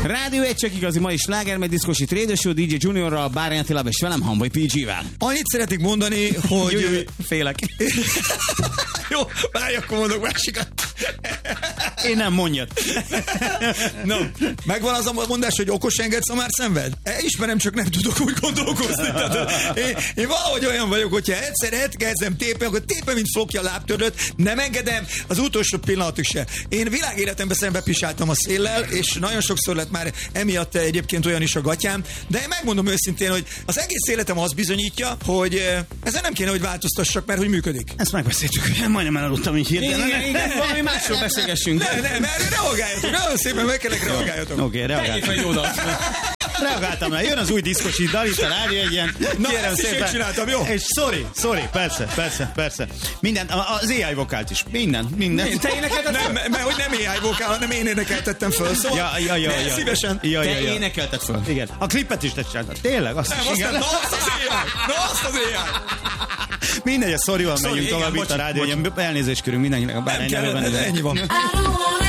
Rádió 1 csak igazi mai sláger, meg diszkosít Radio Show, DJ Juniorral, Bárány Attilával és velem, Hamvai PG-vel. Annyit szeretnék mondani, hogy... Félek. Jó, várj, akkor mondok másikat. Én nem, mondjad. No, megvan az a mondás, hogy okos engedsz, a már szenved? Ismerem, csak nem tudok úgy gondolkozni. Én valahogy olyan vagyok, hogyha egyszer kezdem tépni, akkor tépem, mint flokja lábtörlőt, nem engedem az utolsó pillanatig se. Én világéletemben szembe pisáltam a széllel, és nagyon sokszor lett már emiatt egyébként olyan is a gatyám, de én megmondom őszintén, hogy az egész életem azt bizonyítja, hogy ezen nem kéne, hogy változtassak, mert hogy működik. Ezt megbeszéltük, majdnem elaludtam így hirtelen. Igen, valami másról beszélgessünk. Nem, reagáljatok, nagyon szépen meg kellek reagáljatok. Oké, reagáltam. Reagáltam rá, jön az új diszkosíddal, itt a rádió egy ilyen. Na, ezt is én csináltam, jó? És sorry, persze. Minden, az AI vokált is, minden. Te énekelted? Mert hogy nem AI vokál, hanem én énekeltettem föl, szóval ja. Szívesen. Te énekelted föl. Igen. A klipet is te csináltad. Tényleg? Azt is, igen. Na azt az AI. Mindegy, a szorival megyünk tovább itt a rádió, hogy elnézést kérünk mindenkinek a Bárány nevében. Ennyi van.